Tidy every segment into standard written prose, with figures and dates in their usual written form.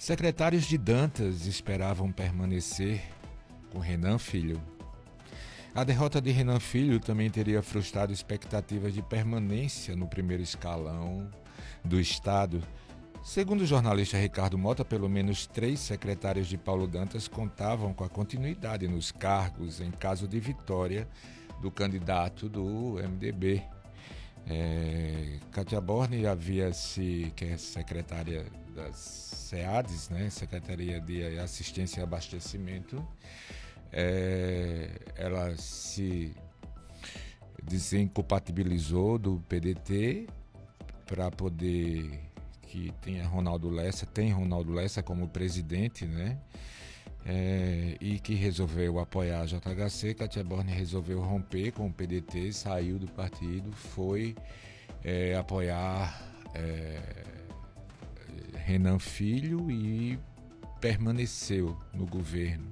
Secretários de Dantas esperavam permanecer com Renan Filho. A derrota de Renan Filho também teria frustrado expectativas de permanência no primeiro escalão do Estado. Segundo o jornalista Ricardo Mota, pelo menos 3 secretários de Paulo Dantas contavam com a continuidade nos cargos em caso de vitória do candidato do MDB. Kátia Borne que é secretária das SEADs, né, Secretaria de Assistência e Abastecimento, ela se desincompatibilizou do PDT para poder que tem Ronaldo Lessa como presidente, né? E que resolveu apoiar a JHC. Kátia Borne resolveu romper com o PDT, saiu do partido, foi apoiar Renan Filho e permaneceu no governo.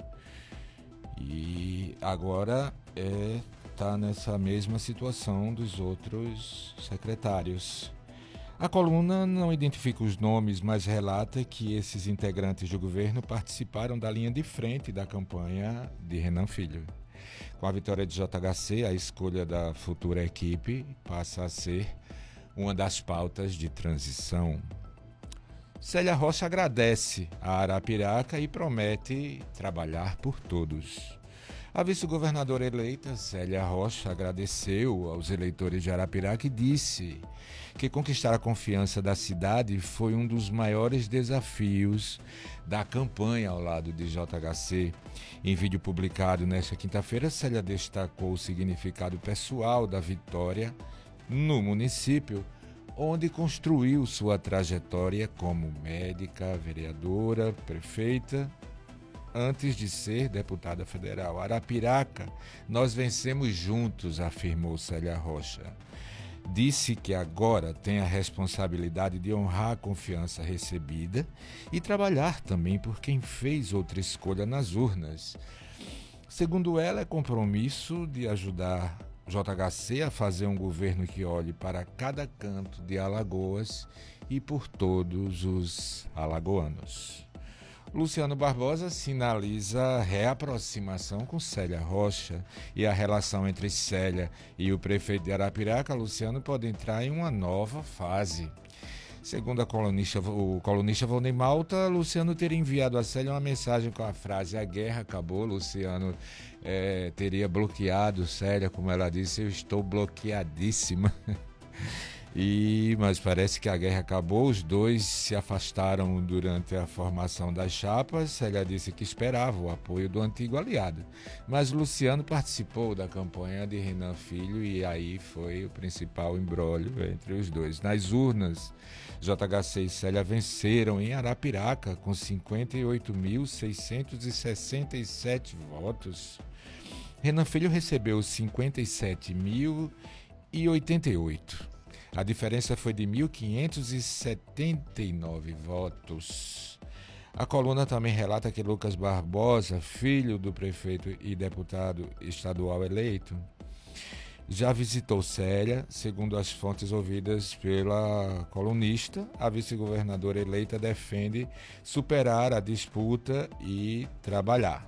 E agora está nessa mesma situação dos outros secretários. A coluna não identifica os nomes, mas relata que esses integrantes do governo participaram da linha de frente da campanha de Renan Filho. Com a vitória de JHC, a escolha da futura equipe passa a ser uma das pautas de transição. Célia Rocha agradece a Arapiraca e promete trabalhar por todos. A vice-governadora eleita, Célia Rocha, agradeceu aos eleitores de Arapiraca e disse que conquistar a confiança da cidade foi um dos maiores desafios da campanha ao lado de JHC. Em vídeo publicado nesta quinta-feira, Célia destacou o significado pessoal da vitória no município, onde construiu sua trajetória como médica, vereadora, prefeita, antes de ser deputada federal. Arapiraca, nós vencemos juntos, afirmou Célia Rocha. Disse que agora tem a responsabilidade de honrar a confiança recebida e trabalhar também por quem fez outra escolha nas urnas. Segundo ela, é compromisso de ajudar JHC a fazer um governo que olhe para cada canto de Alagoas e por todos os alagoanos. Luciano Barbosa sinaliza a reaproximação com Célia Rocha e a relação entre Célia e o prefeito de Arapiraca, Luciano, pode entrar em uma nova fase. Segundo o colunista Volney Malta, Luciano teria enviado a Célia uma mensagem com a frase "A guerra acabou". Luciano teria bloqueado Célia, como ela disse, "Eu estou bloqueadíssima". Mas parece que a guerra acabou, os dois se afastaram durante a formação das chapas. Célia disse que esperava o apoio do antigo aliado, mas Luciano participou da campanha de Renan Filho e aí foi o principal imbróglio entre os dois. Nas urnas, JHC e Célia venceram em Arapiraca com 58.667 votos. Renan Filho recebeu 57.088. A diferença foi de 1.579 votos. A coluna também relata que Lucas Barbosa, filho do prefeito e deputado estadual eleito, já visitou Célia. Segundo as fontes ouvidas pela colunista, a vice-governadora eleita defende superar a disputa e trabalhar.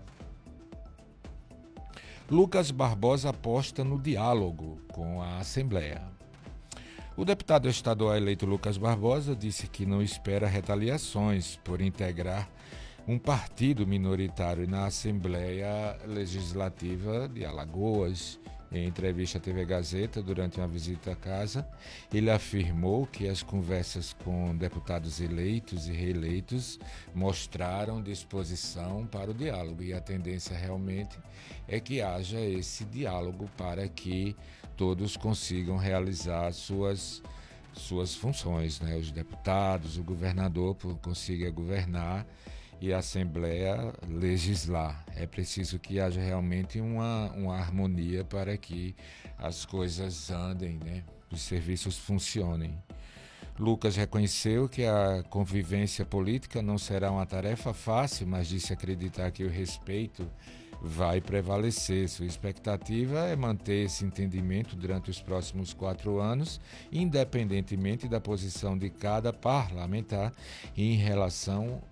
Lucas Barbosa aposta no diálogo com a Assembleia. O deputado estadual eleito Lucas Barbosa disse que não espera retaliações por integrar um partido minoritário na Assembleia Legislativa de Alagoas. Em entrevista à TV Gazeta, durante uma visita à casa, ele afirmou que as conversas com deputados eleitos e reeleitos mostraram disposição para o diálogo e a tendência realmente é que haja esse diálogo para que todos consigam realizar suas funções, né? Os deputados, o governador consiga governar e a Assembleia legislar. É preciso que haja realmente uma harmonia para que as coisas andem, né? Os serviços funcionem. Lucas reconheceu que a convivência política não será uma tarefa fácil, mas disse acreditar que o respeito vai prevalecer. Sua expectativa é manter esse entendimento durante os próximos 4 anos, independentemente da posição de cada parlamentar em relação